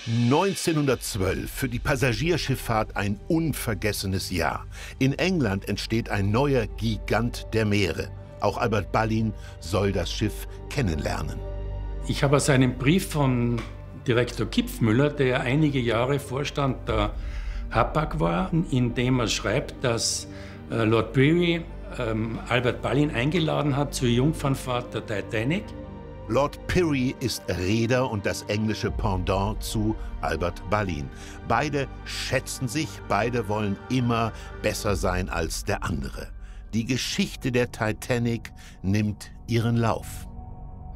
1912, für die Passagierschifffahrt ein unvergessenes Jahr. In England entsteht ein neuer Gigant der Meere. Auch Albert Ballin soll das Schiff kennenlernen. Ich habe aus einem Brief von Direktor Kipfmüller, der einige Jahre Vorstand der Hapag war, in dem er schreibt, dass Lord Pirrie Albert Ballin eingeladen hat zur Jungfernfahrt der Titanic. Lord Pirrie ist Reeder und das englische Pendant zu Albert Ballin. Beide schätzen sich, beide wollen immer besser sein als der andere. Die Geschichte der Titanic nimmt ihren Lauf.